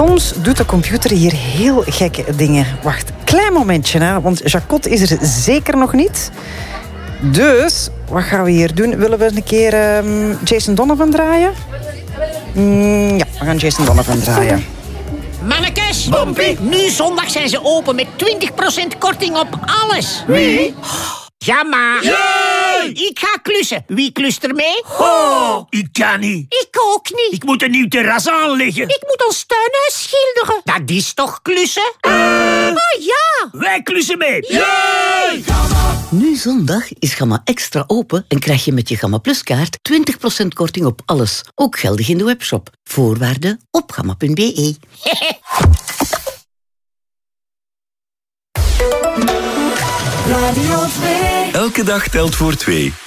Soms doet de computer hier heel gekke dingen. Wacht, klein momentje, hè, want Jacot is er zeker nog niet. Dus, wat gaan we hier doen? Willen we een keer Jason Donovan draaien? Ja, we gaan Jason Donovan draaien. Mannekes, Bompie, nu zondag zijn ze open met 20% korting op alles. Wie? Ja, maar. Jee! Ik ga klussen. Wie klust er mee? Oh, ik kan niet. Ik ook niet. Ik moet een nieuw terras aanleggen. Ik moet ons tuinhuis schilderen. Dat is toch klussen? Oh ja. Wij klussen mee. Jee! Nu zondag is Gamma Extra open en krijg je met je Gamma Plus kaart 20% korting op alles. Ook geldig in de webshop. Voorwaarden op gamma.be. Radio 2. Elke dag telt voor 2.